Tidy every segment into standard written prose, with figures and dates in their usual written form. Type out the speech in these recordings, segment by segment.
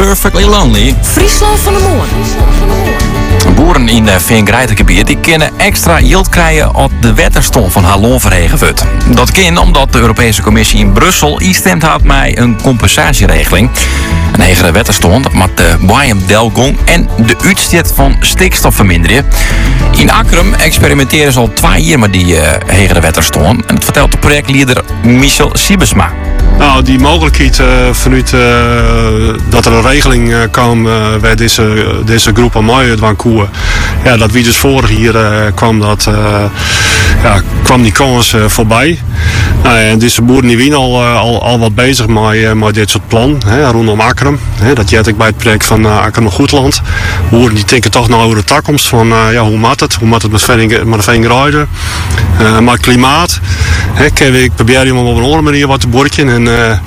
Perfectly Lonely. Friesland van de Moorn. Boeren in het Veengrijtengebied die kunnen extra yield krijgen op de wetterstond van Hallon verhegenwut. Dat kan omdat de Europese Commissie in Brussel instemd had met een compensatieregeling. Een hegere wetterstond met de Bayam Delgong en de uitstoot van stikstof verminderen. In Akkerum experimenteren ze al 2 jaar met die hegere wetterstond. En dat vertelt de projectleider Michel Siebesma. Nou, die mogelijkheid vanuit dat er een regeling kwam bij deze groep aan mij van koeien. Ja, dat wie dus vorig hier kwam die kans voorbij. En deze boeren die zijn al wat bezig met dit soort plan rondom Akkerum. Dat jet ik bij het project van Akkerum Goedland. Boeren die denken toch naar de toekomst van hoe moet het? Hoe moet het met de veengrijden? Maar het klimaat. Ik probeer iemand op een andere manier wat te borken.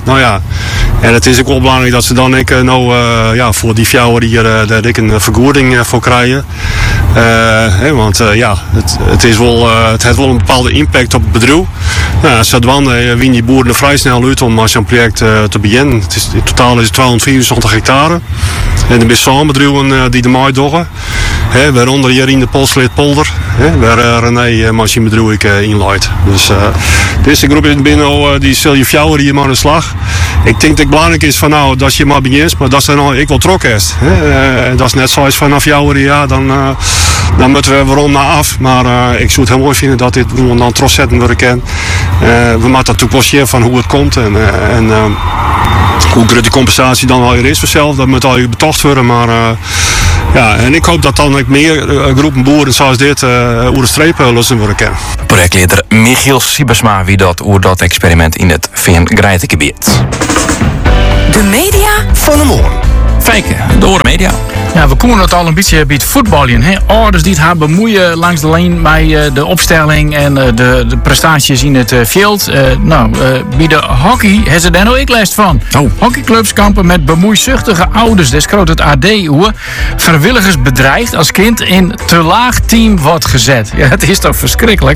En het is ook wel belangrijk dat ze dan voor die fjouwer hier daar ik een vergoeding voor krijgen. Want het heeft wel een bepaalde impact op het bedrijf. Zodan wien die boeren er vrij snel uit om zo'n project te beginnen. In totaal is het 274 hectare. En er zijn samenbedrijven die de maai doggen. Waaronder hier in de Polsleetpolder. Waar René machinebedrijf inleidt. Dus deze groep is binnen die stel je fjouwer hier maar aan de slag. Ik denk dat het belangrijk is van dat je maar begint, maar dat ze ik wel trok is. Dat is net zoals vanaf jouwer, dan moeten we waarom naar af. Maar ik zou het heel mooi vinden dat dit dan trots zetten worden kan. We maken dat toepassen van hoe het komt en hoe groot die compensatie dan alweer is vanzelf. Dat moet al betocht worden, maar en ik hoop dat dan ook meer groepen boeren zoals dit over de streep lossen worden kan. Projectleider Michiel Siebesma wie dat over dat experiment in het Veengrijtengebied. De media van de Moorn. Fijke, door de media. Ja, we komen het al een beetje bij het voetballen. Ouders die het gaan bemoeien langs de lijn met de opstelling en de prestaties in het veld. Bij de hockey hebben ze daar nou ook les van. Oh. Hockeyclubs kampen met bemoeizuchtige ouders. Dus groot het AD hoe vrijwilligers bedreigd als kind in te laag team wordt gezet. Ja, het is toch verschrikkelijk.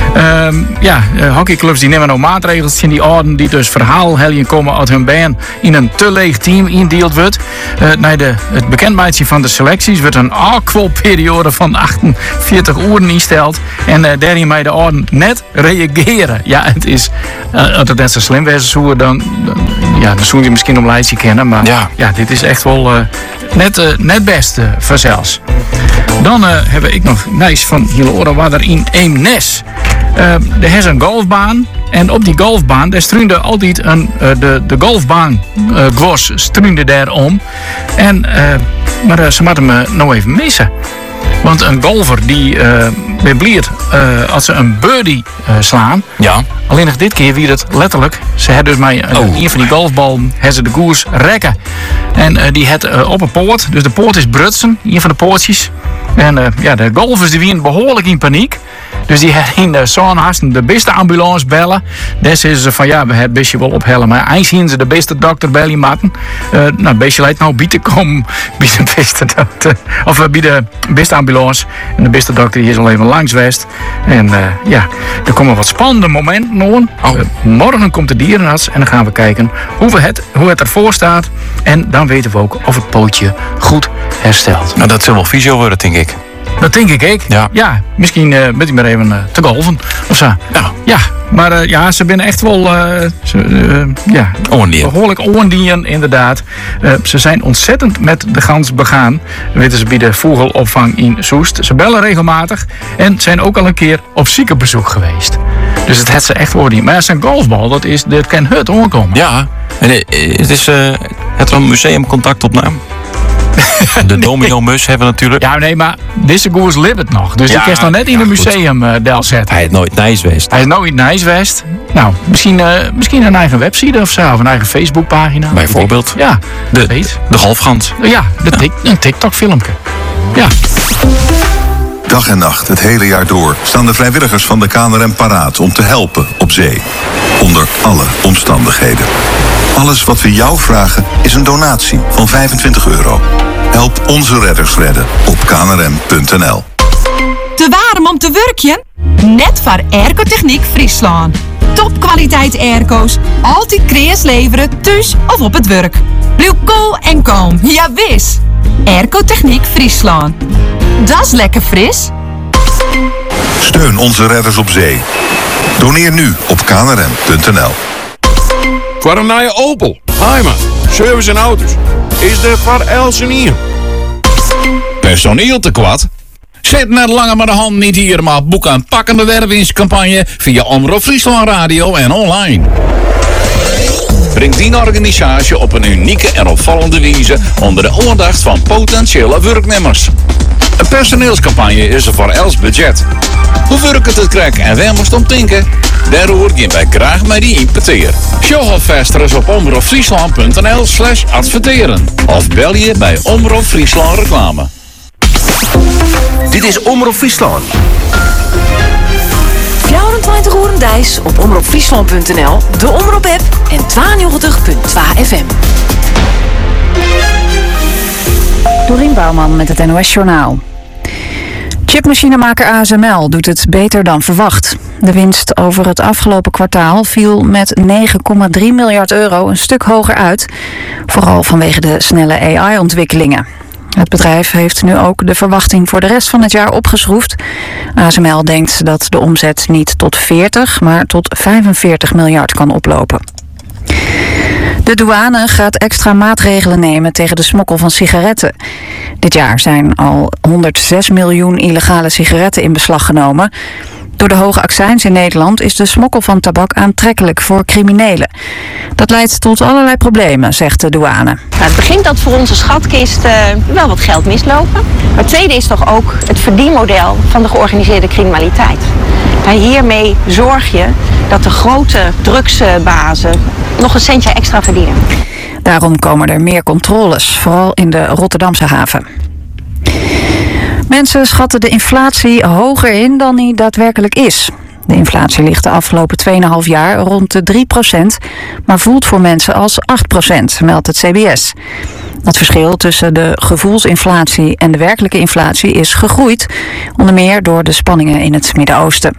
Hockeyclubs die nemen nou maatregels in die orden die dus verhaalheljen komen uit hun baan in een te leeg team indeeld wordt. Het bekendmaken van de selecties wordt een periode van 48 uur insteld. En daarin mij de orden net reageren. Ja, het is, als het net zo slim was, dan zou je misschien om lijstje kennen. Maar ja, dit is echt wel net best vanzelfs. Dan heb ik nog nice van Hielora waar er in Eemnes. Er is een golfbaan. En op die golfbaan, daar struinde altijd de golfbaan gwas struinde daarom. Maar ze moeten me nou even missen. Want een golfer die ben blier als ze een birdie slaan. Ja. Alleen nog dit keer wie het letterlijk. Ze had dus mij een van die golfballen hebben ze de koers rekken. En die had op een poort. Dus de poort is brutsen, een van de poortjes. En de golfers die waren behoorlijk in paniek. Dus die hebben in zo'n haast de beste ambulance bellen. Daar zeggen ze van we hebben het bestje wel ophellen. Maar eens zien ze de beste dokter bellen matten. Het bestje leidt nou bieden komen bij de beste dokter. Of bij de beste ambulance. En de beste dokter is al even langs geweest. En er komen wat spannende momenten aan. Morgen komt de dierenarts en dan gaan we kijken hoe het ervoor staat. En dan weten we ook of het pootje goed herstelt. Nou, dat zal wel fysio worden, denk ik. Dat denk ik. Ja, misschien met hij maar even te golven of zo. Ja, maar ze zijn echt wel behoorlijk oordieren inderdaad. Ze zijn ontzettend met de gans begaan. Weten ze bij de vogelopvang in Soest. Ze bellen regelmatig en zijn ook al een keer op ziekenbezoek geweest. Dus het heeft ze echt oordien. Maar zijn golfbal, dat kan het aankomen. Ja, en het is het een museumcontact op naam. De Domino-mus hebben we natuurlijk. Ja, nee, maar deze goers leeft het nog. Dus die kan nog net in een museum zetten. Hij is nooit nice geweest. Nou, misschien een eigen website of zo. Of een eigen Facebookpagina. Bijvoorbeeld. Ja, de golfgans. Ja, een TikTok-filmpje. Ja. Dag en nacht, het hele jaar door, staan de vrijwilligers van de KNRM paraat om te helpen op zee. Onder alle omstandigheden. Alles wat we jou vragen is een donatie van €25. Help onze redders redden op knrm.nl. Te warm om te werken? Net voor Airco Techniek Friesland. Topkwaliteit airco's. Altijd kreas leveren, thuis of op het werk. Blijf cool en kalm. Ja, wis. Airco-techniek Friesland. Dat is lekker fris. Steun onze redders op zee. Doneer nu op knrm.nl. Voor een nieuwe Opel, Heima, service en auto's. Is er voor Elsenier. Personeel tekort? Zet net langer maar de hand niet hier, maar boek een pakkende wervingscampagne via Omroep Friesland Radio en online. Breng die organisatie op een unieke en opvallende wijze onder de aandacht van potentiële werknemers. Een personeelscampagne is er voor Els budget. Hoe werkt het krijg en waar moest om denken? Daarover gaan wij graag met die importeer. Show alvast op omroepfriesland.nl/adverteren. Of bel je bij Omroep Friesland Reclame. Dit is Omroep Friesland. 24 uur dijs op omroepfriesland.nl, de Omroep-app en 92.2 FM. Dorien Bouwman met het NOS-journaal. Chipmachinemaker ASML doet het beter dan verwacht. De winst over het afgelopen kwartaal viel met 9,3 miljard euro een stuk hoger uit. Vooral vanwege de snelle AI-ontwikkelingen. Het bedrijf heeft nu ook de verwachting voor de rest van het jaar opgeschroefd. ASML denkt dat de omzet niet tot 40, maar tot 45 miljard kan oplopen. De douane gaat extra maatregelen nemen tegen de smokkel van sigaretten. Dit jaar zijn al 106 miljoen illegale sigaretten in beslag genomen. Door de hoge accijns in Nederland is de smokkel van tabak aantrekkelijk voor criminelen. Dat leidt tot allerlei problemen, zegt de douane. Nou, het begint dat voor onze schatkist wel wat geld mislopen. Maar het tweede is toch ook het verdienmodel van de georganiseerde criminaliteit. Hiermee zorg je dat de grote drugsbazen nog een centje extra verdienen. Daarom komen er meer controles, vooral in de Rotterdamse haven. Mensen schatten de inflatie hoger in dan die daadwerkelijk is. De inflatie ligt de afgelopen 2,5 jaar rond de 3%, maar voelt voor mensen als 8%, meldt het CBS. Het verschil tussen de gevoelsinflatie en de werkelijke inflatie is gegroeid, onder meer door de spanningen in het Midden-Oosten.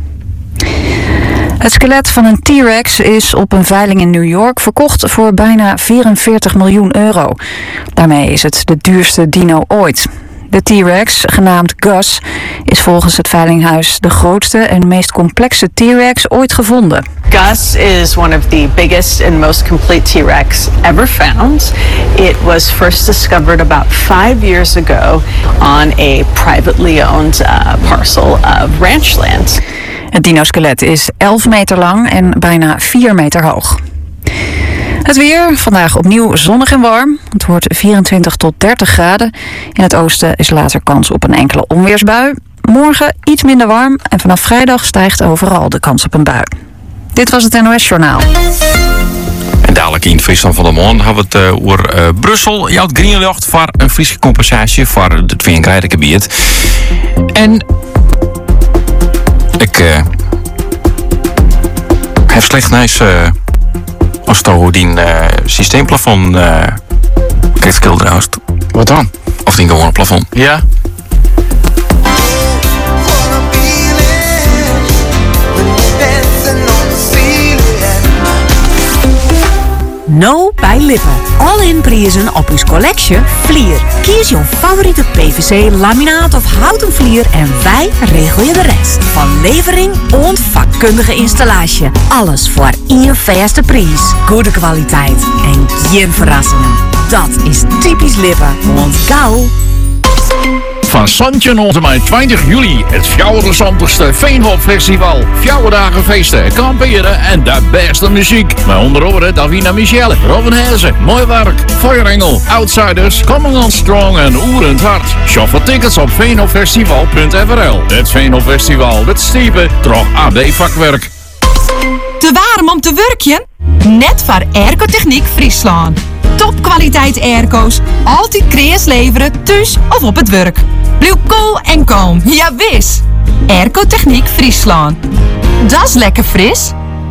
Het skelet van een T-Rex is op een veiling in New York verkocht voor bijna 44 miljoen euro. Daarmee is het de duurste dino ooit. De T-Rex, genaamd Gus, is volgens het veilinghuis de grootste en meest complexe T-Rex ooit gevonden. Gus is one of the biggest and most complete T-Rex ever found. It was first discovered about 5 years ago on a privately owned parcel of ranchland. Het dino-skelet is 11 meter lang en bijna 4 meter hoog. Het weer, vandaag opnieuw zonnig en warm. Het wordt 24 tot 30 graden. In het oosten is later kans op een enkele onweersbui. Morgen iets minder warm en vanaf vrijdag stijgt overal de kans op een bui. Dit was het NOS-journaal. En dadelijk in Friesland van de Morgen hebben we het over Brussel. Je had Greenlucht voor een Friese compensatie voor het Veenkrijdengebied. En ik heb slecht nieuws als het die systeemplafond krijgt schilderen. Wat dan? Of die gewoon een plafond. Ja. Nou bij Lippen. All-in prijzen op uw collectie Vlier. Kies jouw favoriete PVC, laminaat of houten vlier en wij regelen je de rest. Van levering en vakkundige installatie. Alles voor één vaste prijs. Goede kwaliteit en geen verrassingen. Dat is typisch Lippen. Want gauw. Van Santje onze mei 20 juli, het 64ste Veenhopfestival. 4 dagen feesten, kamperen en de beste muziek. Met onder andere Davina Michelle, Robin Hezen, Mooi Werk, Feuerengel, Outsiders, Coming on Strong en Oerend Hart. Shop voor tickets op veenhopfestival.nl. Het Veenhopfestival, het stiepen, toch AB vakwerk. Te warm om te werken? Net voor Airco-techniek Friesland. Topkwaliteit airco's. Altijd kreas leveren, thuis of op het werk. Blijf cool en kalm. Ja, wis. Airco-techniek Friesland. Dat is lekker fris.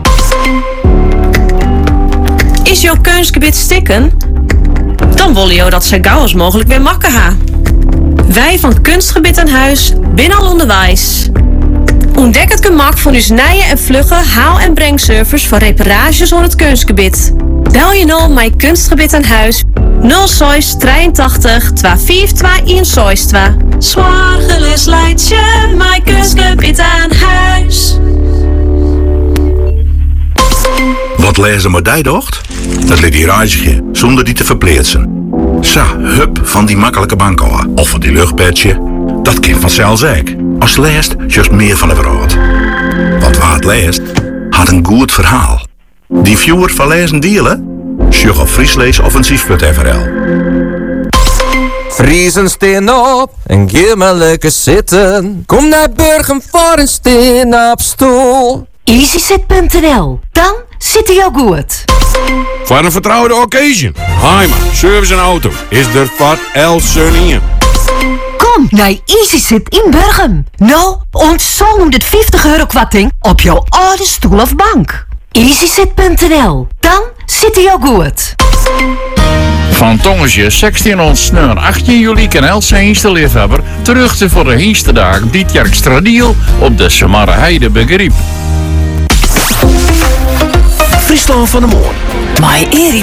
Is jouw keusgebied stikken? Dan willen jou dat zo gauw als mogelijk weer makken ha. Wij van Kunstgebied aan Huis binnen al onderwijs. Ontdek het gemak van uw nieuwe en vlugge haal- en brengservice voor reparages op het kunstgebied. Bel je nou mijn kunstgebied aan huis 06 83 252 162. Zorgeloos leidt je mijn kunstgebied aan huis. Wat lezen maar die docht? Dat liet die reisje, zonder die te verpleetsen. Sa, hup, van die makkelijke bank af. Of van die luchtbedje. Dat kind vanzelfs ik. Als leest, juist meer van de wereld. Want waar het leest, had een goed verhaal. Die viewer van lezen delen? Sjug op friesleesoffensief.nl. Friesen steen op en geef me lekker zitten. Kom naar Burgum voor een steen op stoel. EasySit.nl, dan zit hij ook goed. Voor een vertrouwde occasion. Heimer, service en auto is er voor El Sunny. Kom naar EasySit in Burgum. Nou, ontzong 150 euro kwarting op jouw oude stoel of bank. EasySit.nl, dan zit hij ook goed. Van Tongensje 16 ons naar 18 juli kan Elsa installeerhebber terug te voor de Heenstedagen dit jaar extra deal op de Samarra Heide begriep. Friesland van de Moor. My Eri